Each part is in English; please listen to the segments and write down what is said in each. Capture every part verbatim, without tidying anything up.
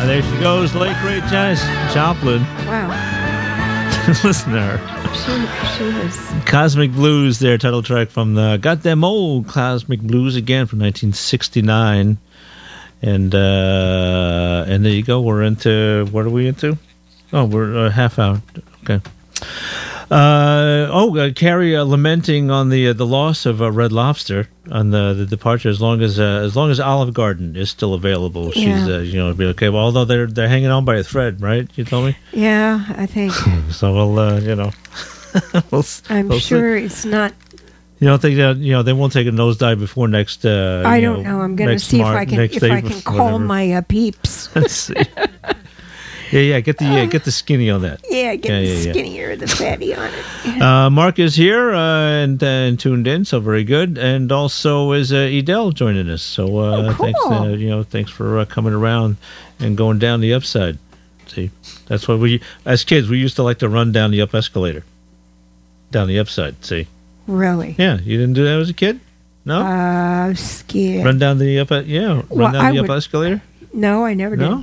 there she goes, late great Janis Joplin. Wow. Listen to her. She, she was... Cosmic Blues, their title track from the Got Them Old Cosmic Blues again from nineteen sixty-nine. And uh, and there you go. We're into, what are we into? Oh, we're a half hour. Okay. Uh, oh, uh, Carrie uh, lamenting on the uh, the loss of uh, Red Lobster on the, the departure. As long as uh, as long as Olive Garden is still available, she's Yeah. uh, you know be okay. Well, although they're they're hanging on by a thread, right? You told me. Yeah, I think. So we'll uh, you know. we'll, I'm we'll sure see. it's not... You don't think that you know they won't take a nosedive before next? Uh, I you don't know. I'm going to next see Mar- if I can next if I April, can call whatever. my uh, peeps. Let's see. Yeah, yeah. Get the yeah, get the skinny on that. Yeah, get Yeah, the yeah, yeah. skinnier, the fatty on it. Uh, Mark is here uh, and, uh, and tuned in, so very good. And also is uh, Edel joining us. So uh, Oh, cool. thanks, uh, you know, thanks for uh, coming around and going down the upside. See, that's what we as kids we used to like to run down the up escalator, down the upside. See, Really? yeah, you didn't do that as a kid? No, Uh, I was scared. run down the up, yeah, run Well, down I the up would- escalator. No, I never No, did.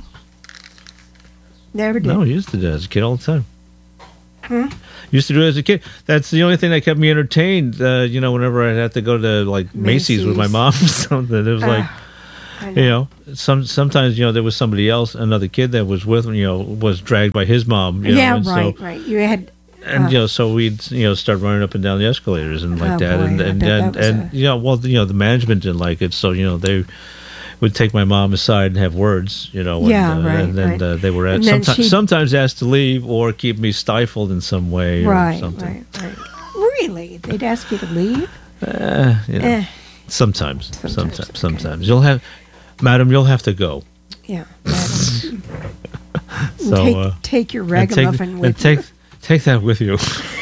Never did. no, you used to do that as a kid all the time. Hmm? Used to do it as a kid. That's the only thing that kept me entertained. Uh, you know, whenever I had to go to like Macy's, with my Macy's. mom or something, it was like, Ah, I know. you know, some sometimes you know there was somebody else, another kid that was with you know was dragged by his mom. You Yeah, know, and right, So, right. You had... and uh, you know, so we'd you know start running up and down the escalators and like Oh, that, boy, and I and bet and, that was and a- you know, well, you know, the management didn't like it, so you know they would take my mom aside and have words, you know, and, Yeah, uh, right, and then right. uh, they were at, And then sometimes, she'd- sometimes asked to leave or keep me stifled in some way or Right, something. right, right. Really? They'd ask you to leave? Uh, you know, Eh, sometimes, Sometimes, sometimes, okay. sometimes. You'll have, madam, you'll have to go. yeah. madam. So take, uh, take your and take, ragamuffin and with take take that with you.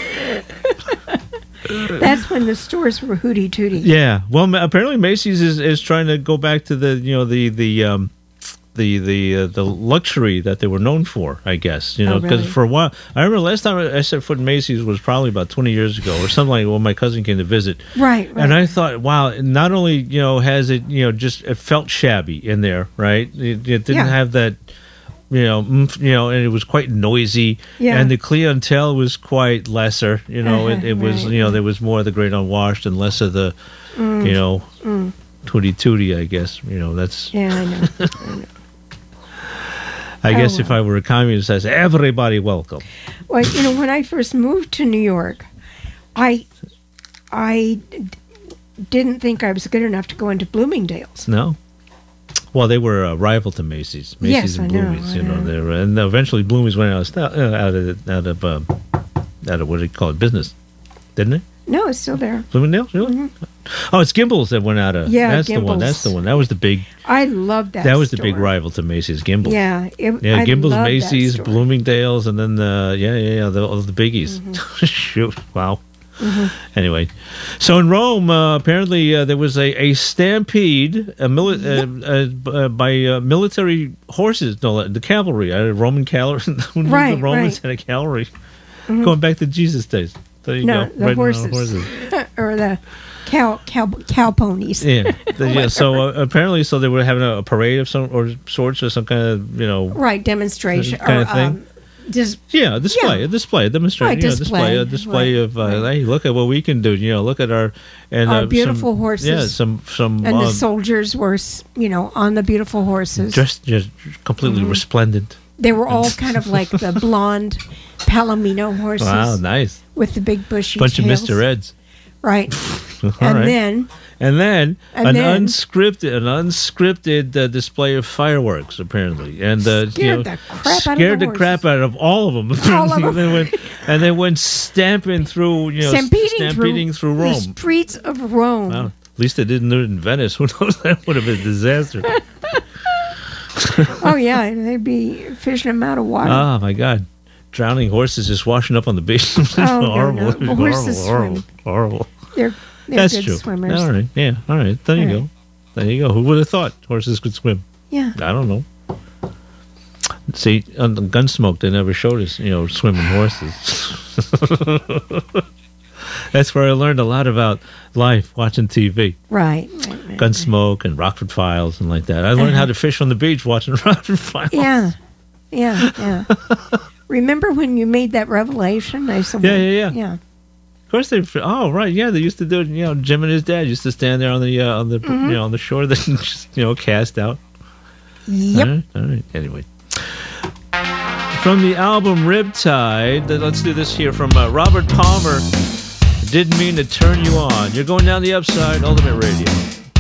you. That's when the stores were hooty tooty. Yeah. Well, ma- apparently Macy's is, is trying to go back to the you know the the um, the the uh, the luxury that they were known for. I guess you know Oh, because really? for a while I remember last time I set foot in Macy's was probably about twenty years ago or something like when my cousin came to visit. Right, right. And I thought, wow, not only, you know, has it, you know, just, it felt shabby in there, right? It, it didn't Yeah. have that, you know, oomph, you know, and it was quite noisy. Yeah. And the clientele was quite lesser, you know, it, Uh-huh, it was, right. you know, there was more of the great unwashed and less of the, Mm, you know, mm. tooty tooty, I guess. You know, that's, Yeah, I know. I know. I Oh, guess if well. I were a communist, I'd say, everybody welcome. Well, you know, when I first moved to New York, I I d- didn't think I was good enough to go into Bloomingdale's. No? Well, they were a rival to Macy's. Macy's Yes, and I know, Bloomies, I you know, know. they were, and eventually Bloomies went out of sta- uh, out of out of um, out of what do you call it, business, didn't it? No, it's still there. Bloomingdale's, really? Oh, it's Gimbels that went out of. Mm-hmm. Yeah, that's the one. Gimbels. That's the one. That was the big. I loved that. That, was the big store. rival to Macy's. Gimbels. Yeah, it, Yeah, I Gimbels, loved that Macy's, store. Bloomingdale's, and then the yeah, yeah, yeah, the, all the biggies. Mm-hmm. Shoot, wow. Anyway, so in Rome, uh, apparently uh, there was a, a stampede a mili- uh, uh, uh, by uh, military horses, no, the cavalry, uh, Roman cavalry. When Right, the Romans right. had a cavalry. Going back to Jesus days. There you No, go. the Riding on horses. or the cow cow cow ponies. Yeah. The- yeah. So uh, apparently, so they were having a, a parade of some or sorts or some kind of you know Right, demonstration Kind or of thing? Um, just yeah a display Yeah. a display a demonstration Right, you know, display a display, display right, of uh, right. hey look at what we can do you know look at our and Our uh, beautiful some, horses. yeah some some and the um, soldiers were, s- you know, on the beautiful horses. just just completely Mm-hmm. resplendent. They were all kind of like the blonde Palomino horses Wow, nice with the big bushy bunch tails. of Mister Eds. Right. All and right. then And then And an then- unscripted, an unscripted uh, display of fireworks, apparently, and uh, Scared you know, the crap out of scared the the crap out of all of them. All of and they went, and they went stamping through, you know, stampeding, stampeding through, the Rome. streets of Rome. Wow. At least they didn't do it in Venice. Who knows? That would have been a disaster. Oh yeah, they'd be fishing them out of water. Oh my God, drowning horses just washing up on the beach. It's Oh, no, horrible. no. It was Well, horses horrible, swim. horrible, horrible. they're they're That's good true. swimmers. All right, yeah, all right. There you All go. right. There you go. Who would have thought horses could swim? Yeah. I don't know. See, on the Gunsmoke, they never showed us, you know, swimming horses. That's where I learned a lot about life, watching T V. Right. right, right. Gunsmoke and Rockford Files and like that. I learned Uh-huh. how to fish on the beach watching Rockford Files. Yeah, yeah, yeah. Remember when you made that revelation? I said, Yeah, well, yeah, yeah. yeah. Of course they. Oh, right. Yeah, they used to do it. You know, Jim and his dad used to stand there on the uh, on the Mm-hmm. you know on the shore, that just you know cast out. Yep. All right, all right. Anyway, from the album Riptide, th- let's do this here from uh, Robert Palmer. Didn't mean to turn you on. You're going down the upside. Ultimate Radio.